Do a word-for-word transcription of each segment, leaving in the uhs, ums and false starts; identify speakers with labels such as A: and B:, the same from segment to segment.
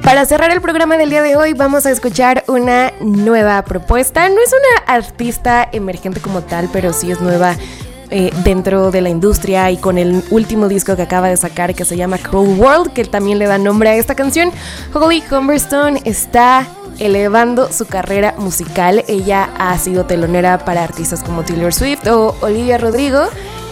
A: Para cerrar el programa del día de hoy vamos a escuchar una nueva propuesta. No es una artista emergente como tal, pero sí es nueva eh, dentro de la industria y con el último disco que acaba de sacar que se llama Cruel World, que también le da nombre a esta canción. Holly Humberstone está elevando su carrera musical. Ella ha sido telonera para artistas como Taylor Swift o Olivia Rodrigo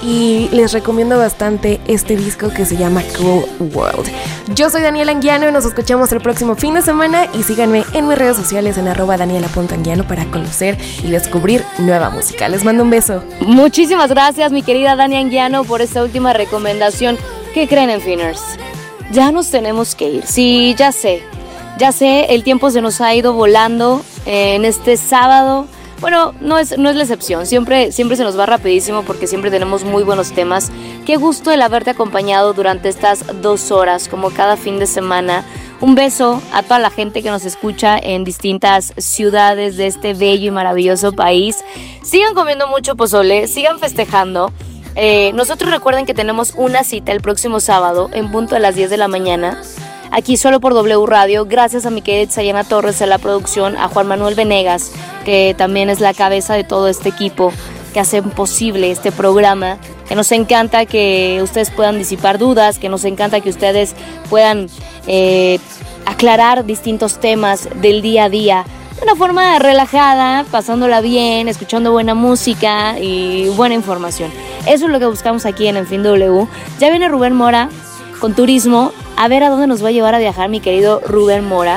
A: y les recomiendo bastante este disco que se llama Cruel World. Yo soy Daniela Anguiano y nos escuchamos el próximo fin de semana y síganme en mis redes sociales en arroba daniela punto anguiano para conocer y descubrir nueva música. Les mando un beso.
B: Muchísimas gracias, mi querida Dani Anguiano, por esta última recomendación. ¿Qué creen, Enfiners? Ya nos tenemos que ir. Sí, ya sé. Ya sé, el tiempo se nos ha ido volando en este sábado. Bueno, no es, no es la excepción, siempre, siempre se nos va rapidísimo porque siempre tenemos muy buenos temas. Qué gusto el haberte acompañado durante estas dos horas, como cada fin de semana. Un beso a toda la gente que nos escucha en distintas ciudades de este bello y maravilloso país. Sigan comiendo mucho pozole, sigan festejando. Eh, nosotros recuerden que tenemos una cita el próximo sábado en punto a las diez de la mañana. Aquí solo por W Radio, gracias a mi querida Itzayana Torres en la producción, a Juan Manuel Venegas, que también es la cabeza de todo este equipo que hace posible este programa, que nos encanta que ustedes puedan disipar dudas, que nos encanta que ustedes puedan eh, aclarar distintos temas del día a día, de una forma relajada, pasándola bien, escuchando buena música y buena información. Eso es lo que buscamos aquí en En Fin W. Ya viene Rubén Mora con turismo, a ver a dónde nos va a llevar a viajar mi querido Rubén Mora,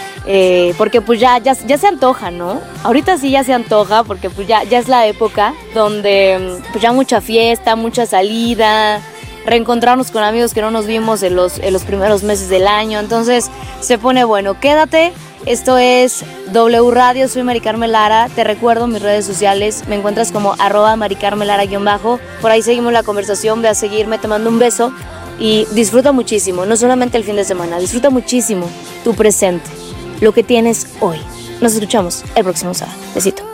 B: eh, porque pues ya, ya, ya se antoja, ¿no? Ahorita sí ya se antoja, porque pues ya, ya es la época donde pues ya mucha fiesta, mucha salida, reencontrarnos con amigos que no nos vimos en los, en los primeros meses del año, entonces se pone bueno. Quédate, esto es W Radio, soy Mari Carmen Lara, te recuerdo mis redes sociales, me encuentras como arroba Mari Carmen Lara guión bajo, por ahí seguimos la conversación, ve a seguirme, te mando un beso. Y disfruta muchísimo, no solamente el fin de semana, disfruta muchísimo tu presente, lo que tienes hoy. Nos escuchamos el próximo sábado. Besito.